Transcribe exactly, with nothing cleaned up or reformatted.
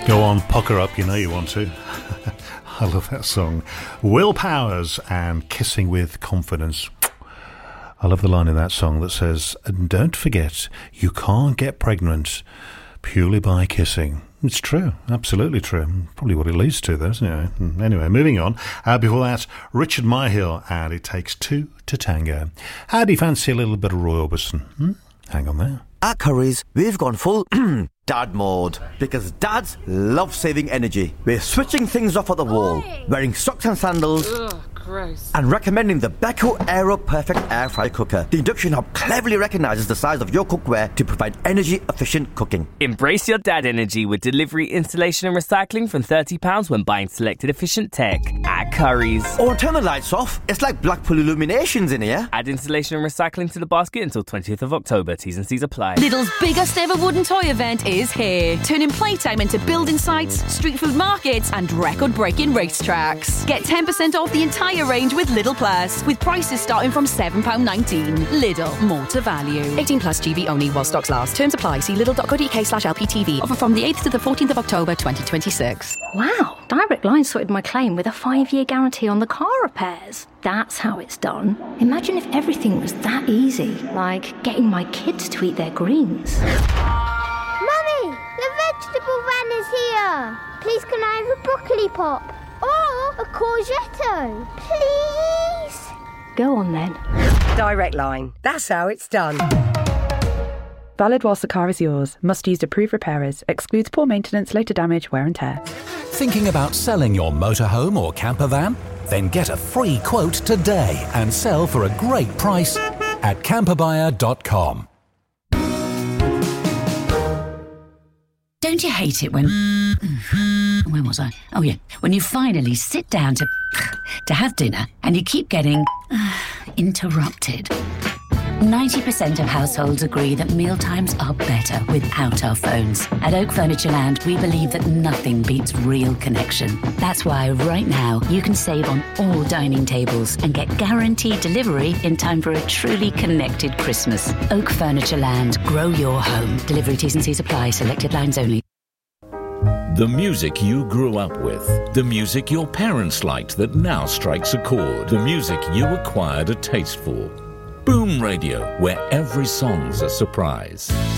Go on, pucker up, you know you want to. I love that song. Will Powers and Kissing with Confidence. I love the line in that song that says, and don't forget, you can't get pregnant purely by kissing. It's true, absolutely true. Probably what it leads to, though, isn't it? Anyway, moving on. Uh, before that, Richard Myhill, and It Takes Two to Tango. How do you fancy a little bit of Roy Orbison? Hmm? Hang on there. At Curry's, we've gone full dad mode because dads love saving energy. We're switching things off at the wall, wearing socks and sandals. Ugh, gross. And recommending the Beko Aero Perfect Air Fry Cooker. The induction hob cleverly recognises the size of your cookware to provide energy-efficient cooking. Embrace your dad energy with delivery, installation and recycling from thirty pounds when buying selected efficient tech at Curry's. Or turn the lights off. It's like Blackpool Illuminations in here. Add installation and recycling to the basket until twentieth of October. T's and C's apply. Lidl's biggest ever wooden toy event is here, turning playtime into building sites, street food markets and record-breaking racetracks. Get ten percent off the entire range with Lidl Plus, with prices starting from seven pounds nineteen. Lidl, more to value. eighteen plus G B only while stocks last. Terms apply. See lidl.co.uk slash LPTV. Offer from the eighth to the fourteenth of October twenty twenty-six. Wow, Direct Line sorted my claim with a five-year guarantee on the car repairs. That's how it's done. Imagine if everything was that easy, like getting my kids to eat their greens. Mummy, the vegetable van is here. Please can I have a broccoli pop? Or a courgette? Please? Go on then. Direct Line. That's how it's done. Valid whilst the car is yours. Must use approved repairers. Excludes poor maintenance, later damage, wear and tear. Thinking about selling your motorhome or camper van? Then get a free quote today and sell for a great price at camper buyer dot com. Don't you hate it when... Where was I? Oh, yeah. When you finally sit down to... to have dinner and you keep getting... interrupted. ninety percent of households agree that mealtimes are better without our phones. At Oak Furniture Land, we believe that nothing beats real connection. That's why right now you can save on all dining tables and get guaranteed delivery in time for a truly connected Christmas. Oak Furniture Land. Grow your home. Delivery T's and C's apply. Selected lines only. The music you grew up with. The music your parents liked that now strikes a chord. The music you acquired a taste for. Boom Radio, where every song's a surprise.